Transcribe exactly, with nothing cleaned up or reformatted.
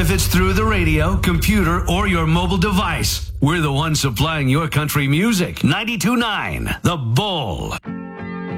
if it's through the radio, computer, or your mobile device. We're the ones supplying your country music. ninety-two point nine The Bull.